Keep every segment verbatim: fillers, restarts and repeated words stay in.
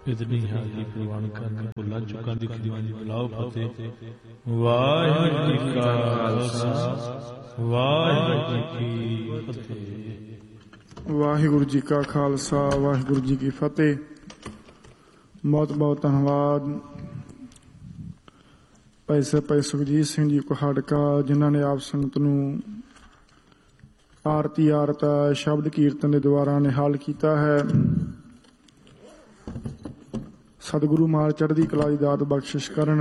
इतनी हाजिरी प्रवान करना भुला चुका दी खिदमत बुलाओ फतेह। वाहिगुरू जी का खालसा वाहिगुरू जी की फतेह। वाहिगुरू जी का खालसा वाहिगुरू जी की फतेह। बहुत बहुत धन्यवाद भाई ਸਾਹਿਬ ਭਾਈ ਸੁਖਜੀਤ ਸਿੰਘ ਜੀ ਕੁਹਾੜਕਾ, ਜਿਨ੍ਹਾਂ ਨੇ ਆਪ ਸੰਗਤ ਨੂੰ ਆਰਤੀ ਆਰਤਾ ਸ਼ਬਦ ਕੀਰਤਨ ਦੇ ਦੁਆਰਾ ਨਿਹਾਲ ਕੀਤਾ ਹੈ। ਸਤਿਗੁਰੂ ਮਾਲ ਚੜ੍ਹਦੀ ਕਲਾ ਦੀ ਦਾਤ ਬਖਸ਼ਿਸ਼ ਕਰਨ।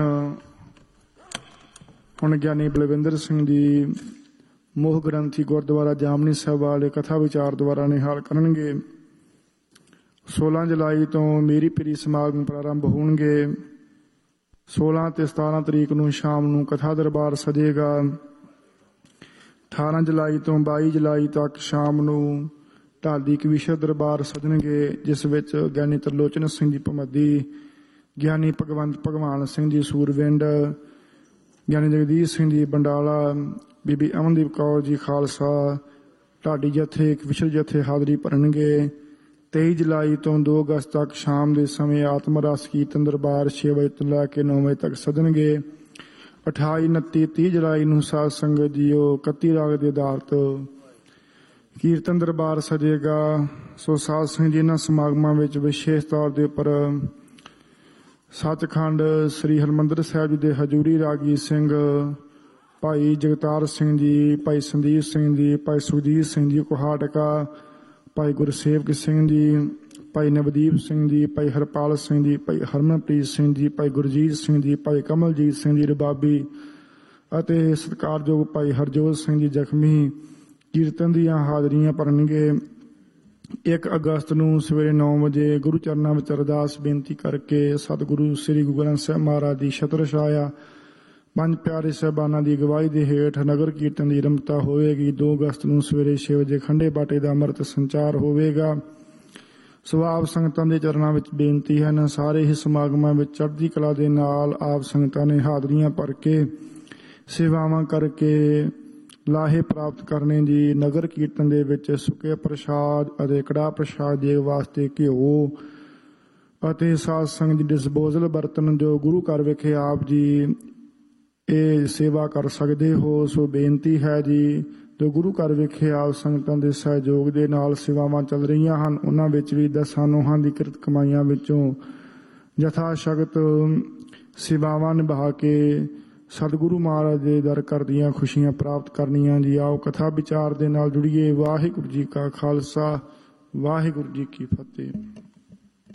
ਹੁਣ ਗਿਆਨੀ ਬਲਵਿੰਦਰ ਸਿੰਘ ਜੀ ਮੋਹ ਗ੍ਰੰਥੀ ਗੁਰਦੁਆਰਾ ਜਾਮਨੀ ਸਾਹਿਬ ਵਾਲੇ ਕਥਾ ਵਿਚਾਰ ਦੁਆਰਾ ਨਿਹਾਲ ਕਰਨਗੇ। ਸੋਲਾਂ ਜੁਲਾਈ ਤੋਂ ਮੀਰੀ ਪੀਰੀ ਸਮਾਗਮ ਪ੍ਰਾਰੰਭ ਹੋਣਗੇ। ਸੋਲਾਂ ਤੇ ਸਤਾਰਾਂ ਤਰੀਕ ਨੂੰ ਸ਼ਾਮ ਨੂੰ ਕਥਾ ਦਰਬਾਰ ਸਜੇਗਾ। ਅਠਾਰਾਂ ਜੁਲਾਈ ਤੋਂ ਬਾਈ ਜੁਲਾਈ ਤੱਕ ਸ਼ਾਮ ਨੂੰ ਢਾਡੀ ਕਵੀਸ਼ਰ ਦਰਬਾਰ ਸਜਣਗੇ, ਜਿਸ ਵਿੱਚ ਗਿਆਨੀ ਤਰਲੋਚਨ ਸਿੰਘ ਜੀ ਭਮੱਦੀ, ਗਿਆਨੀ ਭਗਵੰਤ ਭਗਵਾਨ ਸਿੰਘ ਜੀ ਸੂਰਵਿੰਡ, ਗਿਆਨੀ ਜਗਦੀਸ਼ ਸਿੰਘ ਜੀ ਬੰਡਾਲਾ, ਬੀਬੀ ਅਮਨਦੀਪ ਕੌਰ ਜੀ ਖਾਲਸਾ ਢਾਡੀ ਜਥੇ ਕਵੀਸ਼ਰ ਜਥੇ ਹਾਜ਼ਰੀ ਭਰਨਗੇ। ਤੇਈ ਜੁਲਾਈ ਤੋਂ ਦੋ ਅਗਸਤ ਤੱਕ ਸ਼ਾਮ ਦੇ ਸਮੇਂ ਆਤਮ ਰਸ ਕੀਰਤਨ ਦਰਬਾਰ ਛੇ ਵਜੇ ਤੋਂ ਲੈ ਕੇ ਨੌ ਵਜੇ ਤੱਕ ਸਜਣਗੇ। ਅਠਾਈ ਉਨੱਤੀ ਤੀਹ ਜੁਲਾਈ ਨੂੰ ਸਾਧ ਸੰਗਤ ਜੀਓ ਇਕੱਤੀ ਰਾਗ ਦੇ ਆਧਾਰਿਤ ਕੀਰਤਨ ਦਰਬਾਰ ਸਜੇਗਾ। ਸੋ ਸਾਧ ਸੰਗਤ ਜੀ ਇਹਨਾਂ ਸਮਾਗਮਾਂ ਵਿੱਚ ਵਿਸ਼ੇਸ਼ ਤੌਰ ਦੇ ਉੱਪਰ ਸੱਚਖੰਡ ਸ੍ਰੀ ਹਰਿਮੰਦਰ ਸਾਹਿਬ ਜੀ ਦੇ ਹਜ਼ੂਰੀ ਰਾਗੀ ਸਿੰਘ ਭਾਈ ਜਗਤਾਰ ਸਿੰਘ ਜੀ, ਭਾਈ ਸੰਦੀਪ ਸਿੰਘ ਜੀ, ਭਾਈ ਸੁਖਜੀਤ ਸਿੰਘ ਜੀ ਕੁਹਾੜਕਾ, ਭਾਈ ਗੁਰਸੇਵਕ ਸਿੰਘ ਜੀ, ਭਾਈ ਨਵਦੀਪ ਸਿੰਘ ਜੀ, ਭਾਈ ਹਰਪਾਲ ਸਿੰਘ ਜੀ, ਭਾਈ ਹਰਮਨਪ੍ਰੀਤ ਸਿੰਘ ਜੀ, ਭਾਈ ਗੁਰਜੀਤ ਸਿੰਘ ਜੀ, ਭਾਈ ਕਮਲਜੀਤ ਸਿੰਘ ਜੀ ਰਬਾਬੀ ਅਤੇ ਸਤਿਕਾਰਯੋਗ ਭਾਈ ਹਰਜੋਤ ਸਿੰਘ ਜੀ ਜ਼ਖਮੀ ਕੀਰਤਨ ਦੀਆਂ ਹਾਜ਼ਰੀਆਂ ਭਰਨਗੇ। ਇੱਕ ਅਗਸਤ ਨੂੰ ਸਵੇਰੇ ਨੌ ਵਜੇ ਗੁਰੂ ਚਰਨਾਂ ਵਿੱਚ ਅਰਦਾਸ ਬੇਨਤੀ ਕਰਕੇ ਸਤਿਗੁਰੂ ਸ੍ਰੀ ਗੁਰੂ ਗ੍ਰੰਥ ਸਾਹਿਬ ਮਹਾਰਾਜ ਦੀ ਛਤਰ ਛਾਇਆ ਪੰਜ ਪਿਆਰੇ ਸਾਹਿਬਾਨਾਂ ਦੀ ਅਗਵਾਈ ਦੇ ਹੇਠ ਨਗਰ ਕੀਰਤਨ ਦੀ ਆਰੰਭਤਾ ਹੋਵੇਗੀ। ਦੋ ਅਗਸਤ ਨੂੰ ਸਵੇਰੇ ਛੇ ਵਜੇ ਖੰਡੇ ਬਾਟੇ ਦਾ ਅੰਮ੍ਰਿਤ ਸੰਚਾਰ ਹੋਵੇਗਾ। ਸੋ ਆਪ ਸੰਗਤਾਂ ਦੇ ਚਰਨਾਂ ਵਿੱਚ ਬੇਨਤੀ ਹਨ, ਸਾਰੇ ਹੀ ਸਮਾਗਮਾਂ ਵਿੱਚ ਚੜ੍ਹਦੀ ਕਲਾ ਦੇ ਨਾਲ ਆਪ ਸੰਗਤਾਂ ਨੇ ਹਾਜ਼ਰੀਆਂ ਭਰ ਕੇ ਸੇਵਾਵਾਂ ਕਰਕੇ ਲਾਹੇ ਪ੍ਰਾਪਤ ਕਰਨੇ ਜੀ। ਨਗਰ ਕੀਰਤਨ ਦੇ ਵਿੱਚ ਸੁੱਕੇ ਪ੍ਰਸ਼ਾਦ ਅਤੇ ਕੜਾਹ ਪ੍ਰਸ਼ਾਦ ਦੇ ਵਾਸਤੇ ਘਿਓ ਅਤੇ ਸਾਧ ਸੰਗਤ ਦੀ ਡਿਸਪੋਜ਼ਲ ਬਰਤਨ ਜੋ ਗੁਰੂ ਘਰ ਵਿਖੇ ਆਪ ਜੀ ਇਹ ਸੇਵਾ ਕਰ ਸਕਦੇ ਹੋ। ਸੋ ਬੇਨਤੀ ਹੈ ਜੀ, ਜੋ ਗੁਰੂ ਘਰ ਵਿਖੇ ਆਪ ਸੰਗਤਾਂ ਦੇ ਸਹਿਯੋਗ ਦੇ ਨਾਲ ਸੇਵਾਵਾਂ ਚੱਲ ਰਹੀਆਂ ਹਨ, ਉਹਨਾਂ ਵਿੱਚ ਵੀ ਦਸਾਂ ਨੋਹਾਂ ਦੀ ਕਿਰਤ ਕਮਾਈਆਂ ਵਿੱਚੋਂ ਯਥਾ ਸ਼ਕਤ ਸੇਵਾਵਾਂ ਨਿਭਾ ਕੇ ਸਤਿਗੁਰੂ ਮਹਾਰਾਜ ਦੇ ਦਰ ਕਰਦੀਆਂ ਖੁਸ਼ੀਆਂ ਪ੍ਰਾਪਤ ਕਰਨੀਆਂ ਜੀ। ਆਓ ਕਥਾ ਵਿਚਾਰ ਦੇ ਨਾਲ ਜੁੜੀਏ। ਵਾਹਿਗੁਰੂ ਜੀ ਕਾ ਖਾਲਸਾ ਵਾਹਿਗੁਰੂ ਜੀ ਕੀ ਫਤਿਹ।